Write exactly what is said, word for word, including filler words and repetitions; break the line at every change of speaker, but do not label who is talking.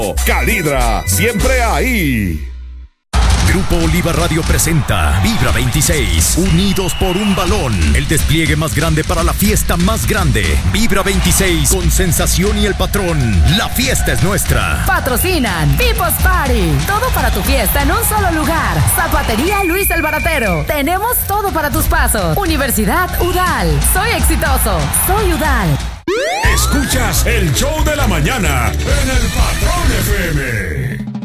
Calidra, siempre ahí.
Grupo Oliva Radio presenta Vibra veintiséis, unidos por un balón. El despliegue más grande para la fiesta más grande. Vibra veintiséis con Sensación y El Patrón. La fiesta es nuestra.
Patrocinan People's Party. Todo para tu fiesta en un solo lugar. Zapatería Luis el Baratero. Tenemos todo para tus pasos. Universidad Udal. Soy exitoso. Soy Udal.
Escuchas el show de la mañana en El Patrón F M.